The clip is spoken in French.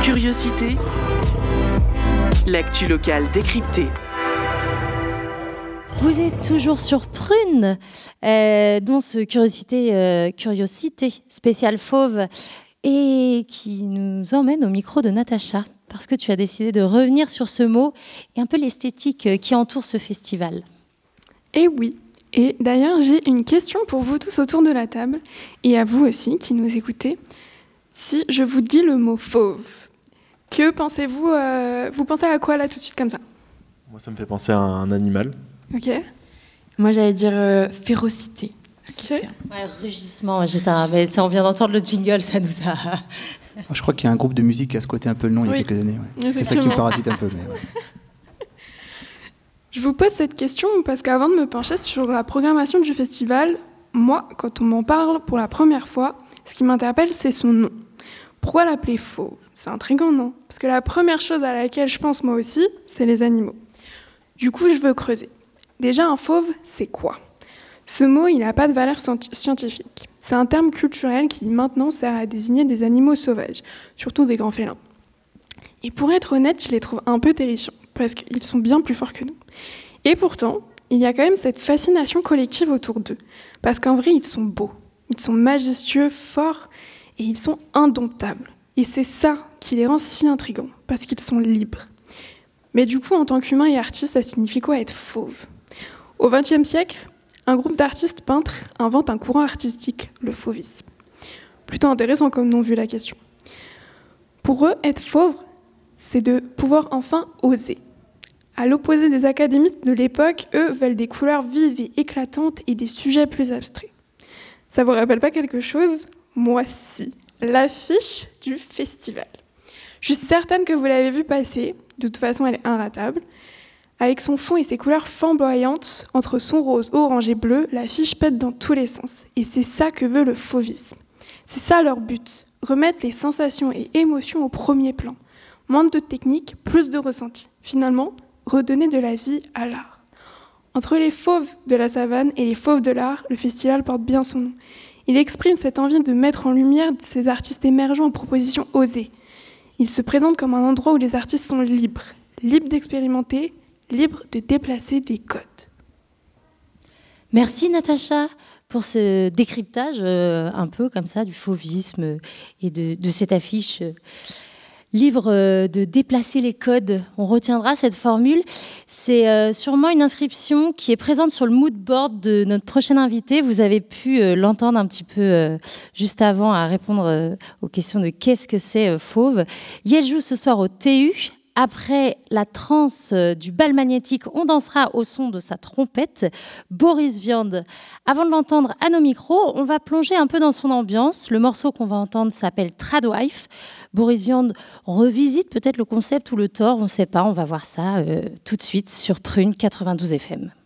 Curiosité, l'actu locale décryptée. Vous êtes toujours sur Prune, dans ce Curiosité spéciale Fauve, et qui nous emmène au micro de Natacha, parce que tu as décidé de revenir sur ce mot et un peu l'esthétique qui entoure ce festival. Eh oui, et d'ailleurs j'ai une question pour vous tous autour de la table, et à vous aussi qui nous écoutez. Si je vous dis le mot fauve, que pensez-vous vous pensez à quoi là tout de suite comme ça? Moi, ça me fait penser à un animal. Ok. Moi, j'allais dire férocité. Ok. Ouais, rugissement, mais on vient d'entendre le jingle, ça nous a... Je crois qu'il y a un groupe de musique qui a squatté un peu le nom il y a Oui, quelques années. Ouais. C'est ça qui me parasite un peu. Mais ouais. Je vous pose cette question parce qu'avant de me pencher sur la programmation du festival, moi, quand on m'en parle pour la première fois, ce qui m'interpelle, c'est son nom. Pourquoi l'appeler fauve? C'est intriguant, non? Parce que la première chose à laquelle je pense moi aussi, c'est les animaux. Du coup, je veux creuser. Déjà, un fauve, c'est quoi? Ce mot, il n'a pas de valeur scientifique. C'est un terme culturel qui maintenant sert à désigner des animaux sauvages, surtout des grands félins. Et pour être honnête, je les trouve un peu terrifiants, parce qu'ils sont bien plus forts que nous. Et pourtant, il y a quand même cette fascination collective autour d'eux, parce qu'en vrai, ils sont beaux, ils sont majestueux, forts, et ils sont indomptables. Et c'est ça qui les rend si intrigants, parce qu'ils sont libres. Mais du coup, en tant qu'humain et artiste, ça signifie quoi être fauve? Au XXe siècle, un groupe d'artistes peintres invente un courant artistique, le fauvisme. Plutôt intéressant comme nom vu la question. Pour eux, être fauve, c'est de pouvoir enfin oser. À l'opposé des académistes de l'époque, eux veulent des couleurs vives et éclatantes et des sujets plus abstraits. Ça vous rappelle pas quelque chose? Moi, si. L'affiche du festival. Je suis certaine que vous l'avez vue passer. De toute façon, elle est inratable. Avec son fond et ses couleurs flamboyantes, entre son rose, orange et bleu, l'affiche pète dans tous les sens. Et c'est ça que veut le fauvisme. C'est ça leur but, remettre les sensations et émotions au premier plan. Moins de technique, plus de ressenti. Finalement, redonner de la vie à l'art. Entre les fauves de la savane et les fauves de l'art, le festival porte bien son nom. Il exprime cette envie de mettre en lumière ces artistes émergents aux propositions osées. Il se présente comme un endroit où les artistes sont libres, libres d'expérimenter, libres de déplacer des codes. Merci Natacha pour ce décryptage un peu comme ça du fauvisme et de cette affiche libre de déplacer les codes. On retiendra cette formule. C'est sûrement une inscription qui est présente sur le mood board de notre prochain invité. Vous avez pu l'entendre un petit peu juste avant à répondre aux questions de qu'est-ce que c'est fauve. Yael joue ce soir au TU. Après la transe du bal magnétique, on dansera au son de sa trompette, Boris Viande. Avant de l'entendre à nos micros, on va plonger un peu dans son ambiance. Le morceau qu'on va entendre s'appelle Tradwife. Boris Viande revisite peut-être le concept ou le tort, on ne sait pas, on va voir ça tout de suite sur Prune 92 FM.